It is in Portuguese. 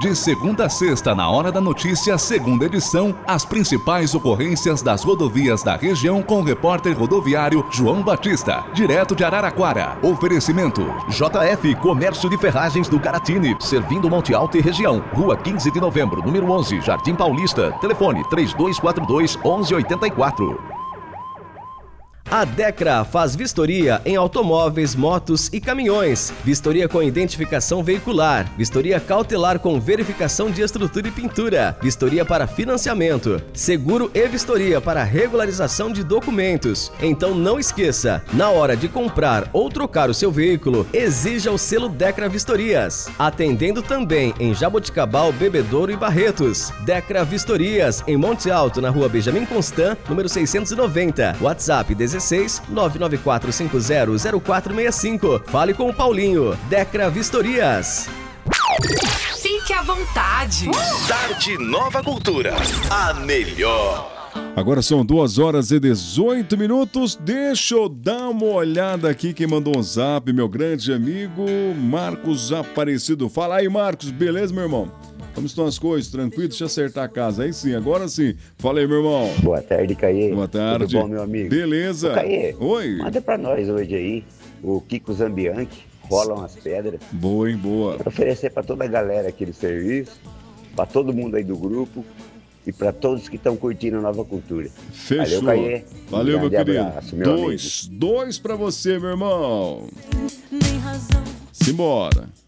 De segunda a sexta, na Hora da Notícia, segunda edição, as principais ocorrências das rodovias da região com o repórter rodoviário João Batista, direto de Araraquara. Oferecimento: JF Comércio de Ferragens do Caratini, servindo Monte Alto e região. Rua 15 de Novembro, número 11, Jardim Paulista. Telefone 3242-1184. A Decra faz vistoria em automóveis, motos e caminhões. Vistoria com identificação veicular. Vistoria cautelar com verificação de estrutura e pintura. Vistoria para financiamento. Seguro e vistoria para regularização de documentos. Então não esqueça, na hora de comprar ou trocar o seu veículo, exija o selo Decra Vistorias. Atendendo também em Jaboticabal, Bebedouro e Barretos. Decra Vistorias, em Monte Alto, na Rua Benjamin Constant, número 690. WhatsApp 16 994500465. Fale com o Paulinho. Decra Vistorias. Fique à vontade. Tarde Nova Cultura, a melhor. Agora são 2h18. Deixa eu dar uma olhada aqui. Quem mandou um zap, meu grande amigo Marcos Aparecido. Fala aí, Marcos. Beleza, meu irmão? Como estão as coisas? Tranquilo? Deixa eu acertar a casa. Aí sim, agora sim. Fala aí, meu irmão. Boa tarde, Caê. Boa tarde. Tudo bom, meu amigo? Beleza. Ô, Caê, oi. Manda pra nós hoje aí o Kiko Zambianchi, Rolam as Pedras. Boa, hein? Boa. Pra oferecer pra toda a galera aqui do serviço, pra todo mundo aí do grupo e pra todos que estão curtindo a Nova Cultura. Fechou. Valeu, Caê. Valeu, meu querido. Abraço, meu amigo. Dois pra você, meu irmão. Simbora.